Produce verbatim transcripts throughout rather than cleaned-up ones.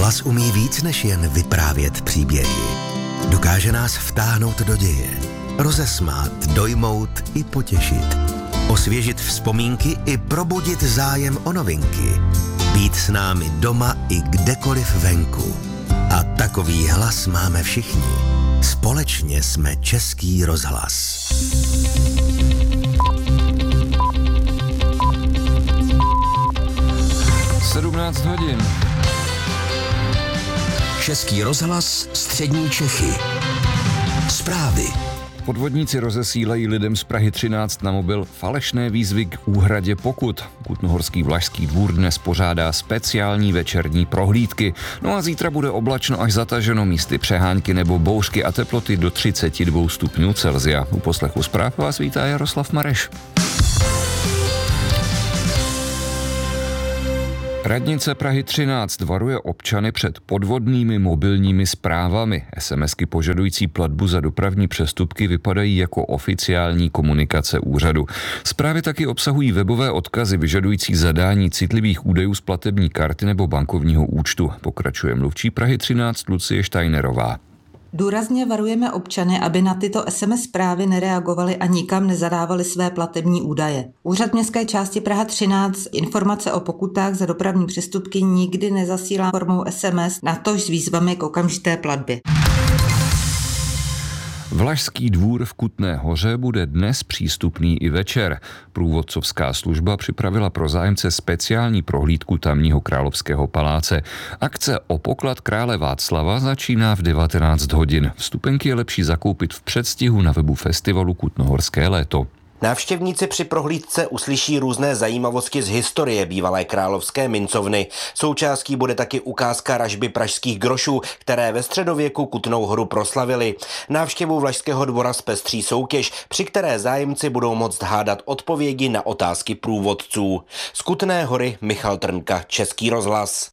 Rozhlas umí víc než jen vyprávět příběhy. Dokáže nás vtáhnout do děje, rozesmát, dojmout i potěšit, osvěžit vzpomínky i probudit zájem o novinky, být s námi doma i kdekoliv venku. A takový hlas máme všichni. Společně jsme Český rozhlas. sedmnáct hodin. Český rozhlas, střední Čechy. Zprávy. Podvodníci rozesílají lidem z Prahy třináct na mobil falešné výzvy k úhradě pokut. Kutnohorský Vlašský dvůr dnes pořádá speciální večerní prohlídky. No a zítra bude oblačno až zataženo, místy přehánky nebo bouřky a teploty do třicet dva stupňů Celsia. U poslechu zpráv vás vítá Jaroslav Mareš. Radnice Prahy třináct varuje občany před podvodnými mobilními zprávami. SMSky požadující platbu za dopravní přestupky vypadají jako oficiální komunikace úřadu. Zprávy taky obsahují webové odkazy vyžadující zadání citlivých údajů z platební karty nebo bankovního účtu. Pokračuje mluvčí Prahy třináct Lucie Steinerová. Důrazně varujeme občany, aby na tyto es em es zprávy nereagovali a nikam nezadávali své platební údaje. Úřad městské části Praha třináct informace o pokutách za dopravní přestupky nikdy nezasílá formou es em es, natož s výzvami k okamžité platbě. Vlašský dvůr v Kutné Hoře bude dnes přístupný i večer. Průvodcovská služba připravila pro zájemce speciální prohlídku tamního královského paláce. Akce o poklad krále Václava začíná v devatenáct hodin. Vstupenky je lepší zakoupit v předstihu na webu festivalu Kutnohorské léto. Návštěvníci při prohlídce uslyší různé zajímavosti z historie bývalé královské mincovny. Součástí bude taky ukázka ražby pražských grošů, které ve středověku Kutnou Horu proslavili. Návštěvu Vlašského dvora zpestří soutěž, při které zájemci budou moct hádat odpovědi na otázky průvodců. Z Kutné Hory Michal Trnka, Český rozhlas.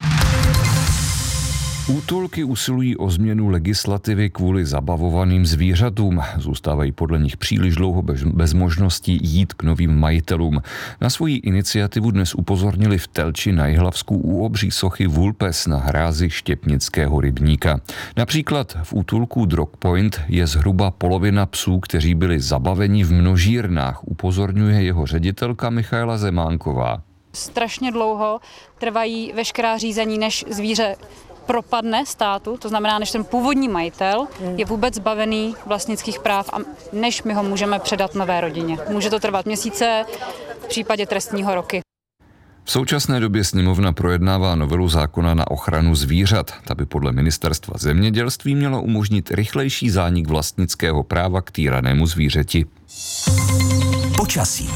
Útulky usilují o změnu legislativy kvůli zabavovaným zvířatům. Zůstávají podle nich příliš dlouho bez, bez možností jít k novým majitelům. Na svoji iniciativu dnes upozornili v Telči na Jihlavsku u obří sochy Vulpes na hrázi Štěpnického rybníka. Například v útulku Drog Point je zhruba polovina psů, kteří byli zabaveni v množírnách, upozorňuje jeho ředitelka Michaela Zemánková. Strašně dlouho trvají veškerá řízení, než zvíře propadne státu, to znamená, než ten původní majitel je vůbec zbavený vlastnických práv a než my ho můžeme předat nové rodině. Může to trvat měsíce, v případě trestního roky. V současné době sněmovna projednává novelu zákona na ochranu zvířat. Ta by podle ministerstva zemědělství měla umožnit rychlejší zánik vlastnického práva k týranému zvířeti. Počasí.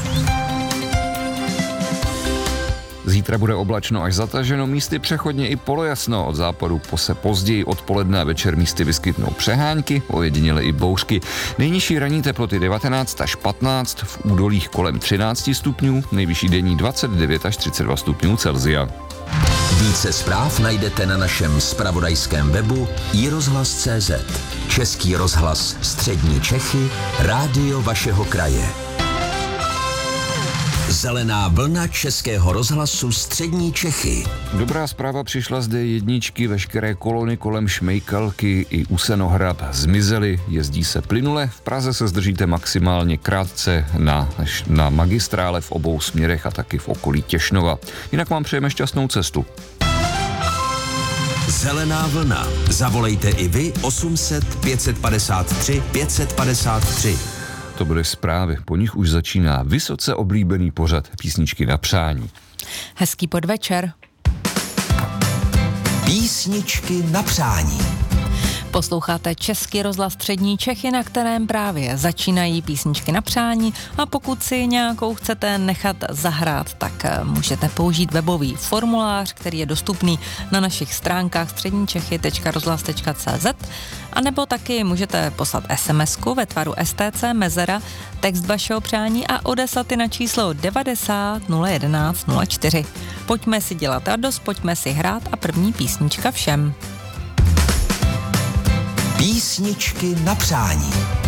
Zítra bude oblačno až zataženo, místy přechodně i polojasno. Od západu po se později odpoledne a večer místy vyskytnou přehánky, ojediněle i bouřky. Nejnižší ranní teploty devatenáct až patnáct, v údolích kolem třináct stupňů, nejvyšší denní dvacet devět až třicet dva stupňů Celsia. Více zpráv najdete na našem zpravodajském webu i rozhlas tečka cé zet. Český rozhlas, střední Čechy, rádio vašeho kraje. Zelená vlna Českého rozhlasu střední Čechy. Dobrá zpráva, přišla zde jedničky, veškeré kolony kolem Šmejkalky i u Senohrad zmizely, jezdí se plynule, v Praze se zdržíte maximálně krátce na, na magistrále v obou směrech a taky v okolí Těšnova. Jinak vám přejeme šťastnou cestu. Zelená vlna. Zavolejte i vy osm set pět set padesát tři pět set padesát tři. To byly zprávy, po nich už začíná vysoce oblíbený pořad Písničky na přání. Hezký podvečer. Písničky na přání. Posloucháte Český rozhlas střední Čechy, na kterém právě začínají písničky na přání, a pokud si nějakou chcete nechat zahrát, tak můžete použít webový formulář, který je dostupný na našich stránkách středníčechy tečka rozhlas tečka cé zet, anebo taky můžete poslat SMSku ve tvaru S T C mezera, text vašeho přání a odeslat na číslo devadesát nula jedenáct nula čtyři. Pojďme si dělat radost, pojďme si hrát a první písnička všem. Písničky na přání.